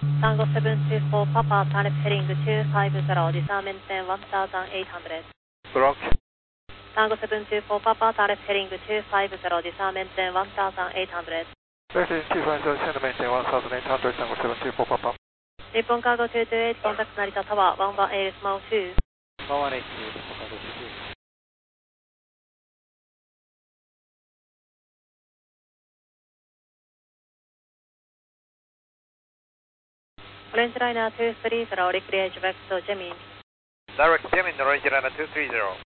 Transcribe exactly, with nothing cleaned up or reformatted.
Tango seven two four Papa, Tarif heading two five zero, disarm maintain one thousand eight hundred. Block. Tango seven two four Papa, Tarif heading two five zero, disarm maintain one thousand eight hundred. Reference two five zero, send maintain one thousand eight hundred, Tango seven two four Papa. Nippon Cargo two two eight, contact Narita Tower one one eight small two. one one eight, Nippon Cargo two two eight. Orange Liner two three zero, request back to Gemini. Direct Gemini, Orange Liner two three zero.